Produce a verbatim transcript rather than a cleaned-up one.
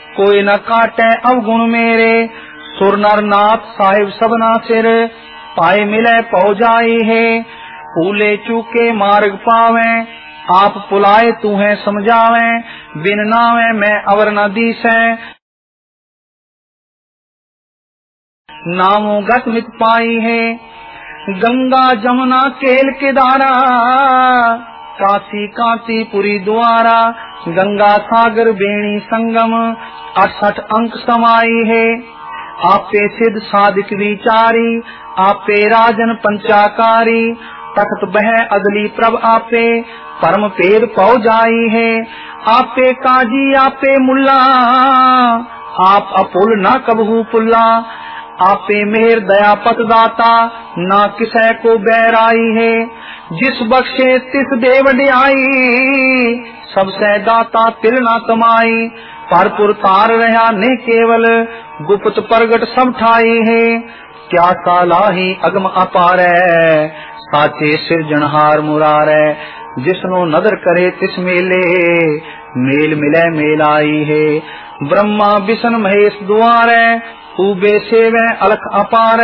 कोई न काटे अवगुण मेरे, सुर नर नाथ साहिब सबना सिर, पाए मिले पौ जाई है, फूले चूके मार्ग पावे, आप पुलाए तू है समझावे, बिन नावे मैं अवर न दीसे, नामों गत मित पाई है, गंगा जमुना केल के धारा, काशी कांति पुरी द्वारा, गंगा सागर बेणी संगम, अड़सठ अंक समाई है, आपे सिद्ध साधिक विचारी, आपे राजन पंचाकारी, तख्त बह अगली प्रभ आपे, परम पेद पौ जाई है, आपे काजी आपे मुल्ला, आप अपुल न कबहू पुल्ला, आपे मेहर दया पतदाता, ना किसे को बैराई है, जिस बख्शे तिस देव दियाई, सबसे दाता तिल ना कमाई, परपुर तार रहा ने केवल, गुप्त प्रगट सब ठाई है, क्या सालाही अगम अपार है, साचे सिरजनहार मुरारे, जिसनो नदर करे तिस मेले, मेल मिले मेल आई है, ब्रह्मा विष्णु महेश द्वारे, ऊबे सेवे अलख अपार